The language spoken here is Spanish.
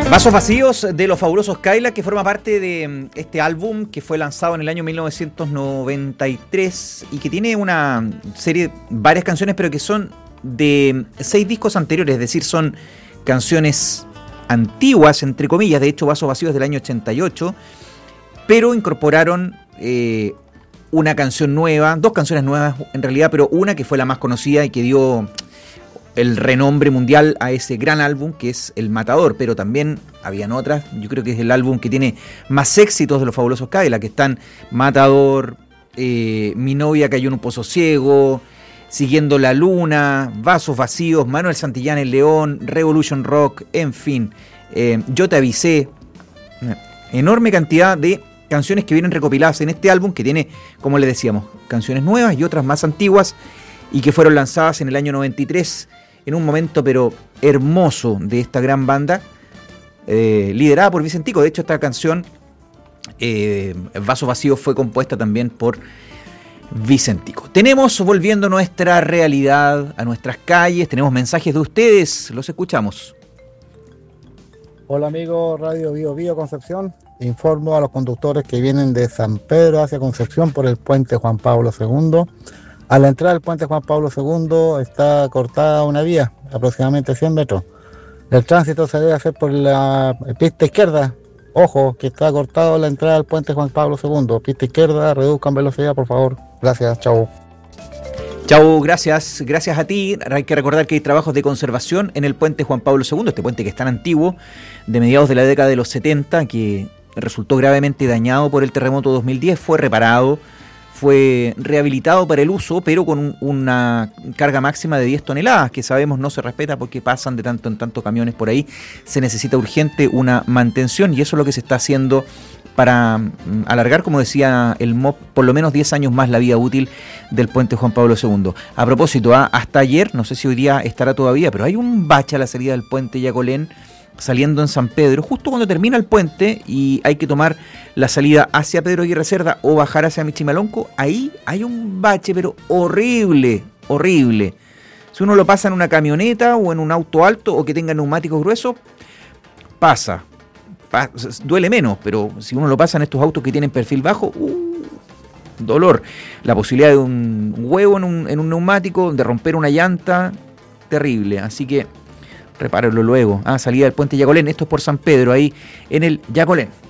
Vasos vacíos de los fabulosos Cadillacs, que forma parte de este álbum que fue lanzado en el año 1993 y que tiene una serie, varias canciones, pero que son de 6 discos anteriores, es decir, son canciones antiguas, entre comillas. De hecho, Vasos vacíos del año 88, pero incorporaron una canción nueva, 2 canciones nuevas en realidad, pero una que fue la más conocida y que dio el renombre mundial a ese gran álbum que es El Matador, pero también habían otras. Yo creo que es el álbum que tiene más éxitos de los fabulosos Cadillacs, que están Matador, Mi novia cayó en un pozo ciego, Siguiendo la luna, Vasos vacíos, Manuel Santillán El León, Revolution Rock, en fin, Yo te avisé. Una enorme cantidad de canciones que vienen recopiladas en este álbum, que tiene, como les decíamos, canciones nuevas y otras más antiguas, y que fueron lanzadas en el año 93, en un momento pero hermoso de esta gran banda, liderada por Vicentico. De hecho, esta canción, Vasos vacíos, fue compuesta también por Vicentico. Tenemos, volviendo a nuestra realidad, a nuestras calles, tenemos mensajes de ustedes, los escuchamos. Hola amigos, Radio Bio Bio Concepción. Informo a los conductores que vienen de San Pedro hacia Concepción por el puente Juan Pablo II. A la entrada del puente Juan Pablo II está cortada una vía, aproximadamente 100 metros. El tránsito se debe hacer por la pista izquierda. Ojo, que está cortado la entrada al puente Juan Pablo II. Pista izquierda, reduzcan velocidad, por favor. Gracias, chau. Chau, gracias a ti. Hay que recordar que hay trabajos de conservación en el puente Juan Pablo II, este puente que es tan antiguo, de mediados de la década de los 70, que resultó gravemente dañado por el terremoto 2010, fue reparado, fue rehabilitado para el uso, pero con una carga máxima de 10 toneladas, que sabemos no se respeta porque pasan de tanto en tanto camiones por ahí. Se necesita urgente una mantención y eso es lo que se está haciendo para alargar, como decía el MOP, por lo menos 10 años más la vida útil del puente Juan Pablo II. A propósito, hasta ayer, no sé si hoy día estará todavía, pero hay un bache a la salida del puente Yacolén, saliendo en San Pedro, justo cuando termina el puente y hay que tomar la salida hacia Pedro Aguirre Cerda o bajar hacia Michimalonco. Ahí hay un bache, pero horrible, horrible. Si uno lo pasa en una camioneta o en un auto alto o que tenga neumáticos gruesos, pasa, duele menos, pero si uno lo pasa en estos autos que tienen perfil bajo, dolor. La posibilidad de un huevo en un neumático, de romper una llanta, terrible. Así que repárenlo luego. Salida del puente Yacolén. Esto es por San Pedro, ahí en el Yacolén.